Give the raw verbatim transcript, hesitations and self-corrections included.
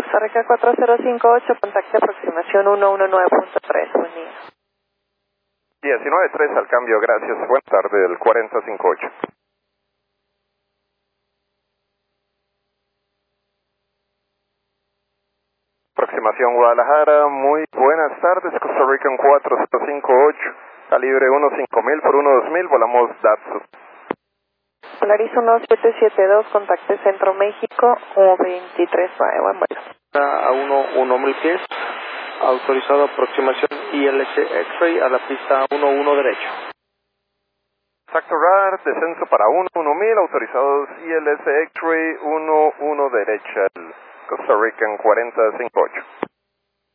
Costa Rica cuatro cero cinco ocho, contacte aproximación ciento diecinueve punto tres, buen día. diecinueve tres al cambio, gracias, buenas tardes, el cuarenta cincuenta y ocho. Aproximación Guadalajara, muy buenas tardes, Costa Rican cuatro cero cinco ocho, calibre cinco mil por dos mil, volamos Datsun. Polaris uno siete siete dos, contacte Centro México, uno veintitrés nueve, buen vuelo. A uno mil pies, autorizado aproximación I L S X-Ray a la pista uno uno derecho. Exacto, radar, descenso para uno mil, autorizados I L S X-Ray uno uno derecha, el Costa Rican cuarenta cincuenta y ocho.